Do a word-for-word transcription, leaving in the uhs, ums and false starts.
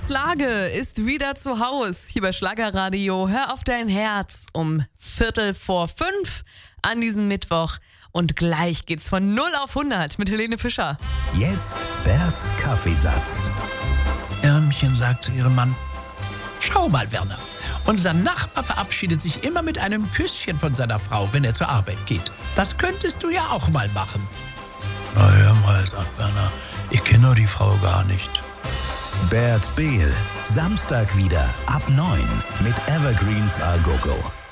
Klaus Lage ist wieder zu Haus hier bei Schlagerradio. Hör auf dein Herz um Viertel vor fünf an diesem Mittwoch. Und gleich geht's von null auf hundert mit Helene Fischer. Jetzt Berts Kaffeesatz. Ärmchen sagt zu ihrem Mann: Schau mal, Werner, unser Nachbar verabschiedet sich immer mit einem Küsschen von seiner Frau, wenn er zur Arbeit geht. Das könntest du ja auch mal machen. Na hör mal, sagt Werner, ich kenne doch die Frau gar nicht. Bert Behl, Samstag wieder ab neun mit Evergreens A Go Go.